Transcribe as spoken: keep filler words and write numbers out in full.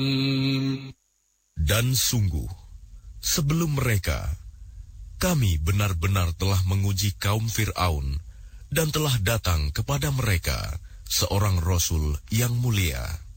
Dan sungguh, sebelum mereka, kami benar-benar telah menguji kaum Fir'aun, dan telah datang kepada mereka seorang Rasul yang mulia.